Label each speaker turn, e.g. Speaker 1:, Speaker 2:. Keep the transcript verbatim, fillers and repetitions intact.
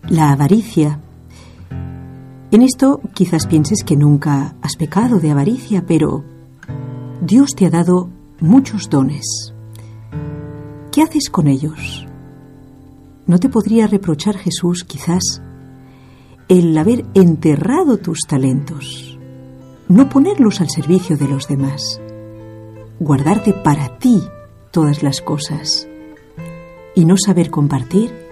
Speaker 1: la avaricia. En esto quizás pienses que nunca has pecado de avaricia, pero Dios te ha dado muchos dones. ¿Qué haces con ellos? ¿No te podría reprochar Jesús quizás el haber enterrado tus talentos, no ponerlos al servicio de los demás, guardarte para ti todas las cosas y no saber compartir?